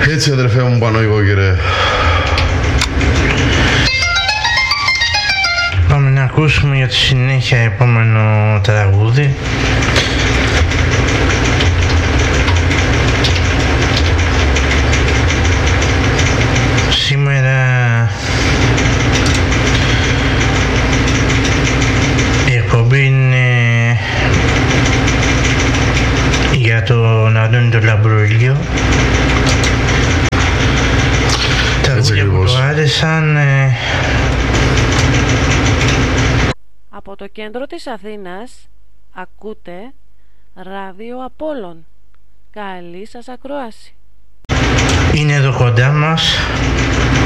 Έτσι αδερφέ μου Παναγιώκηρε. Πάμε να ακούσουμε για τη συνέχεια επόμενο τραγούδι. Σήμερα η εκπομπή είναι για τον Αντώνη τον Λαμπρούλιο. Τραγούδια που του άρεσαν. Από το κέντρο της Αθήνας ακούτε Ράδιο Απόλλων. Καλή σας ακρόαση. Είναι εδώ κοντά μας